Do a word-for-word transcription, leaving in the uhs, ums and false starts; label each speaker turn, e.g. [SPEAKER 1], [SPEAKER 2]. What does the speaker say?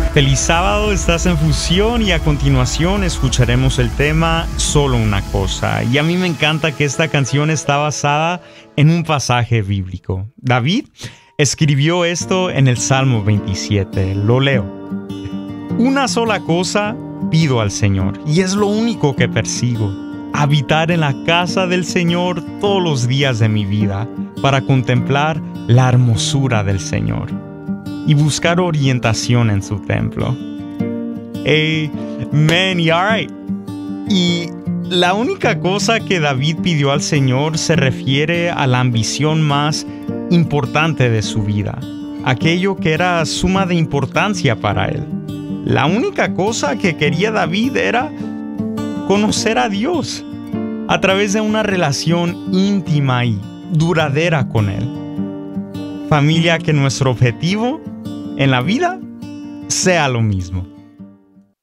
[SPEAKER 1] Feliz sábado, estás en Fusión y a continuación escucharemos el tema Solo una cosa. Y a mí me encanta que esta canción está basada en un pasaje bíblico. David escribió esto en el Salmo veintisiete, lo leo. Una sola cosa pido al Señor y es lo único que persigo: habitar en la casa del Señor todos los días de mi vida para contemplar la hermosura del Señor y buscar orientación en su templo. Amen y alright. Y la única cosa que David pidió al Señor se refiere a la ambición más importante de su vida, aquello que era suma de importancia para él. La única cosa que quería David era conocer a Dios a través de una relación íntima y duradera con Él. Familia, que nuestro objetivo en la vida sea lo mismo.